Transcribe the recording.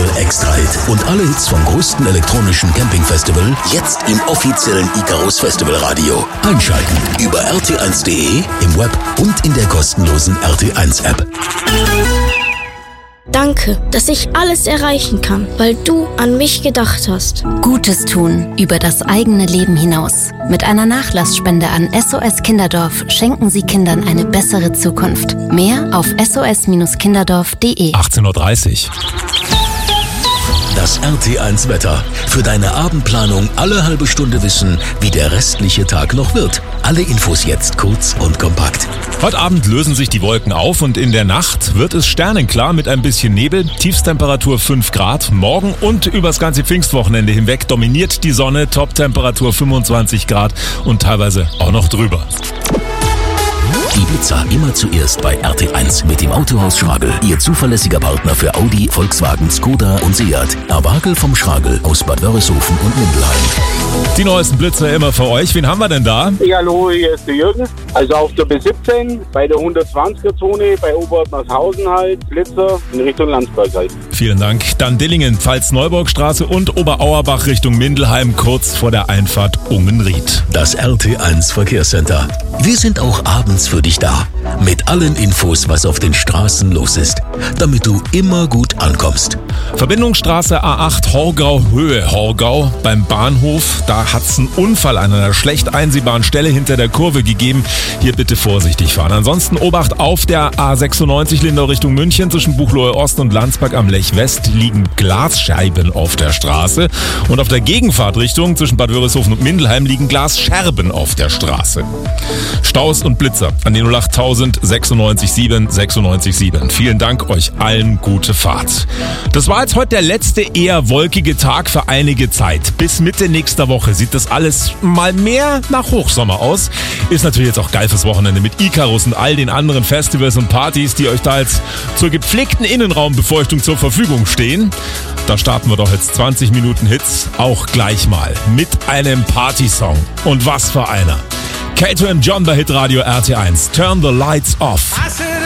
Festival Extra Hit und alle Hits vom größten elektronischen Campingfestival jetzt im offiziellen Icarus Festival Radio. Einschalten über rt1.de, im Web und in der kostenlosen RT1 App. Danke, dass ich alles erreichen kann, weil du an mich gedacht hast. Gutes tun über das eigene Leben hinaus. Mit einer Nachlassspende an SOS Kinderdorf schenken Sie Kindern eine bessere Zukunft. Mehr auf sos-kinderdorf.de. 18:30 Uhr. Das RT1 Wetter. Für deine Abendplanung alle halbe Stunde wissen, wie der restliche Tag noch wird. Alle Infos jetzt kurz und kompakt. Heute Abend lösen sich die Wolken auf und in der Nacht wird es sternenklar mit ein bisschen Nebel. Tiefsttemperatur 5 Grad. Morgen und übers ganze Pfingstwochenende hinweg dominiert die Sonne. Toptemperatur 25 Grad und teilweise auch noch drüber. Die Blitzer immer zuerst bei RT1 mit dem Autohaus Schragel. Ihr zuverlässiger Partner für Audi, Volkswagen, Skoda und Seat. Erwagel vom Schragel aus Bad Wörishofen und Mindelheim. Die neuesten Blitzer immer für euch. Wen haben wir denn da? Ja, hallo, hier ist der Jürgen. Also auf der B17, bei der 120er-Zone, bei Obertnershausen halt, Blitzer in Richtung Landsberg halt. Vielen Dank. Dann Dillingen, Pfalz-Neuburg-Straße und Oberauerbach Richtung Mindelheim, kurz vor der Einfahrt Ungenried. Das RT1 Verkehrscenter. Wir sind auch abends für dich da. Mit allen Infos, was auf den Straßen los ist. Damit du immer gut ankommst. Verbindungsstraße A8 Horgau, Höhe Horgau. Beim Bahnhof, da hat's einen Unfall an einer schlecht einsehbaren Stelle hinter der Kurve gegeben. Hier bitte vorsichtig fahren. Ansonsten Obacht auf der A96 Lindau Richtung München. Zwischen Buchloe Ost und Landsberg am Lech West liegen Glasscheiben auf der Straße. Und auf der Gegenfahrtrichtung zwischen Bad Wörishofen und Mindelheim liegen Glasscherben auf der Straße. Staus und Blitzer an die 08000 967 967. Vielen Dank euch allen, gute Fahrt. Das war jetzt heute der letzte eher wolkige Tag für einige Zeit. Bis Mitte nächster Woche sieht das alles mal mehr nach Hochsommer aus. Ist natürlich jetzt auch geil fürs Wochenende mit Icarus und all den anderen Festivals und Partys, die euch da jetzt zur gepflegten Innenraumbefeuchtung zur Verfügung stehen. Da starten wir doch jetzt 20 Minuten Hits auch gleich mal mit einem Partysong. Und was für einer. Kato und John bei Hitradio RT1. Turn the Lights Off.